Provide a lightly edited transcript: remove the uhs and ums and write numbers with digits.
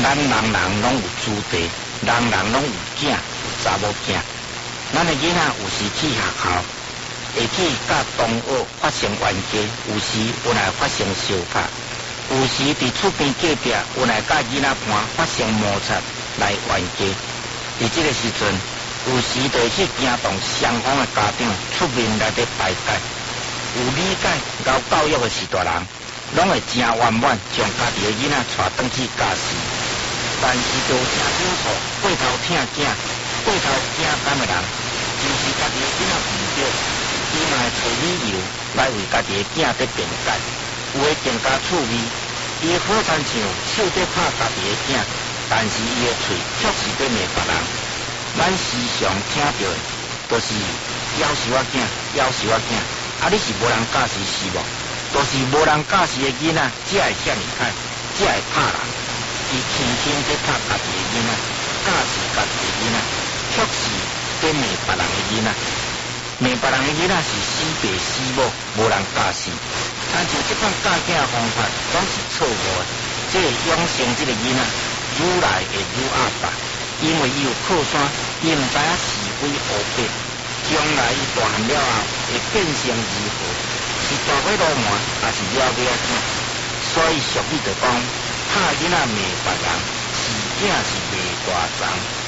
咱人人拢有子弟，人人拢有囝、查某囝。咱的囡仔有时去学校，会去甲同学发生冤家，有时有来发生相拍，有时伫厝边隔壁有来甲囡仔伴发生摩擦来冤家。伫这个时阵，有时就会去惊动双方的家长出面来伫排解。有理解、有教育的时大人，拢会真圆满将家己的囡仔带转去家事。但是就真少数过头疼囝、过头惊干的人，就是家己的囡仔唔对，伊嘛会找理由来为家己的囝在辩解，有的更加趣味。伊好亲像手在拍家己的囝，但是伊的嘴却是在骂别人。咱时常听到的，就是夭寿我囝，夭寿我囝，啊你是无人教识是无？就是无人教识的囡仔，才会遐尼歹，才会拍人。伊轻轻在拍家己的囡仔，教识家己的囡仔，却是在骂别人的囡仔。骂别人的囡仔是死爸死母，无人教识。但是这款教囝的方法拢是错误的，这会养成这个囡仔愈来会愈恶霸，因为伊有靠山，伊唔知影是非黑白，将来伊大汉了后会变成如何？是大火落满，还是了尾仔囝？所以俗语就讲，拍囡仔骂别人，是囝是卖大张。